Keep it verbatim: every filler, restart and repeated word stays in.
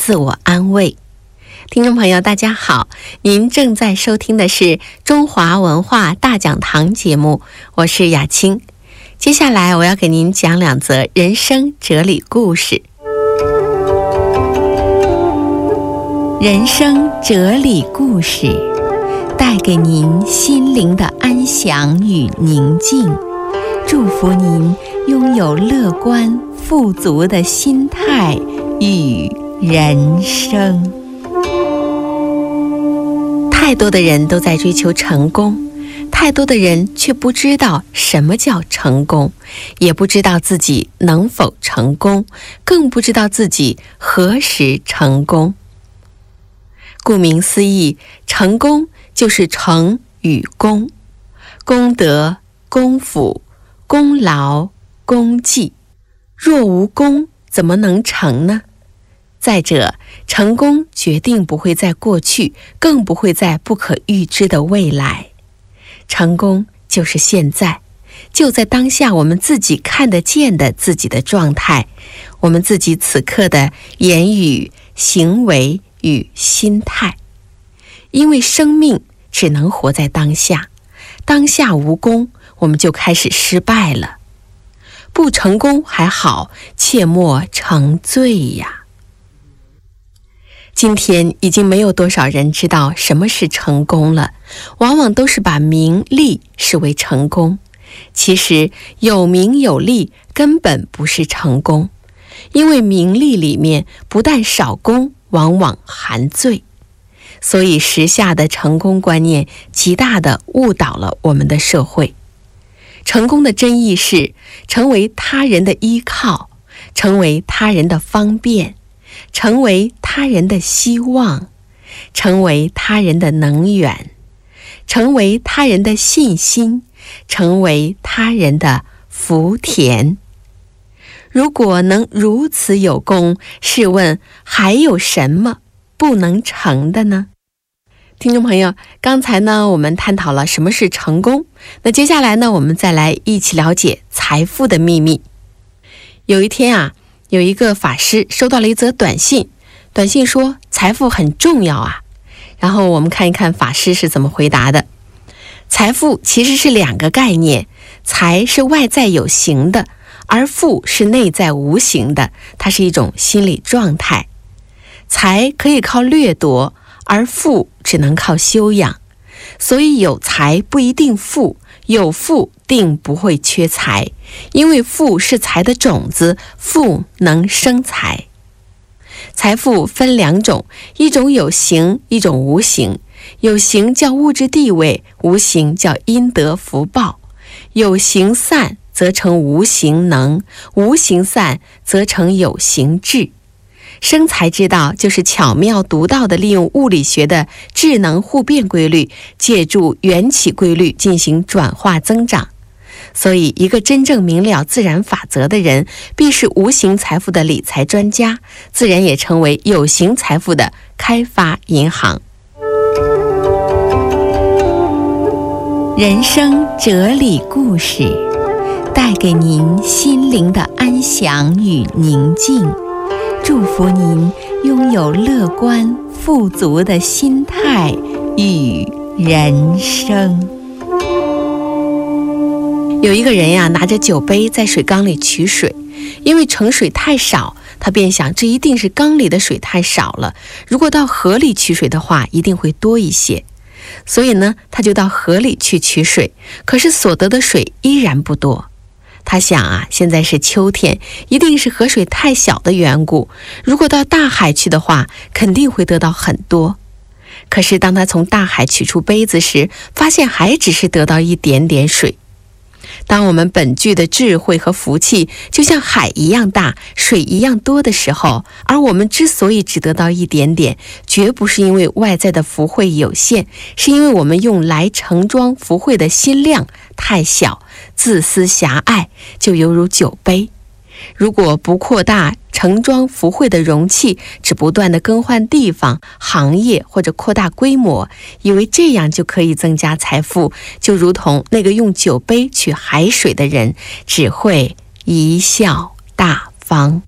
自我安慰。听众朋友大家好，您正在收听的是中华文化大讲堂节目，我是雅青。接下来我要给您讲两则人生哲理故事。人生哲理故事带给您心灵的安详与宁静，祝福您拥有乐观富足的心态与人生。太多的人都在追求成功，太多的人却不知道什么叫成功，也不知道自己能否成功，更不知道自己何时成功。顾名思义，成功就是成与功，功德、功夫、功劳、功绩。若无功，怎么能成呢？再者，成功决定不会在过去，更不会在不可预知的未来。成功就是现在，就在当下我们自己看得见的自己的状态，我们自己此刻的言语、行为与心态。因为生命只能活在当下，当下无功，我们就开始失败了。不成功还好，切莫成罪呀。今天已经没有多少人知道什么是成功了，往往都是把名利视为成功。其实有名有利根本不是成功，因为名利里面不但少功，往往含罪。所以时下的成功观念极大地误导了我们的社会。成功的真意是成为他人的依靠，成为他人的方便，成为他人的希望，成为他人的能源，成为他人的信心，成为他人的福田。如果能如此有功，试问还有什么不能成的呢？听众朋友，刚才呢我们探讨了什么是成功，那接下来呢我们再来一起了解财富的秘密。有一天啊，有一个法师收到了一则短信，短信说财富很重要啊。然后我们看一看法师是怎么回答的。财富其实是两个概念，财是外在有形的，而富是内在无形的，它是一种心理状态。财可以靠掠夺，而富只能靠修养。所以有财不一定富，有富定不会缺财，因为富是财的种子，富能生财。财富分两种，一种有形，一种无形。有形叫物质地位，无形叫阴德福报。有形散则成无形能，无形散则成有形智。生财之道就是巧妙独到地利用物理学的智能互变规律，借助缘起规律进行转化增长。所以一个真正明了自然法则的人，必是无形财富的理财专家，自然也成为有形财富的开发银行。人生哲理故事带给您心灵的安详与宁静，祝福您拥有乐观富足的心态与人生。有一个人呀，拿着酒杯在水缸里取水，因为盛水太少，他便想这一定是缸里的水太少了，如果到河里取水的话，一定会多一些。所以呢，他就到河里去取水，可是所得的水依然不多。他想啊，现在是秋天，一定是河水太小的缘故，如果到大海去的话，肯定会得到很多。可是当他从大海取出杯子时，发现还只是得到一点点水。当我们本具的智慧和福气就像海一样大，水一样多的时候，而我们之所以只得到一点点，绝不是因为外在的福慧有限，是因为我们用来盛装福慧的心量太小，自私狭隘，就犹如酒杯。如果不扩大盛装福慧的容器，只不断地更换地方、行业或者扩大规模，以为这样就可以增加财富，就如同那个用酒杯取海水的人，只会贻笑大方。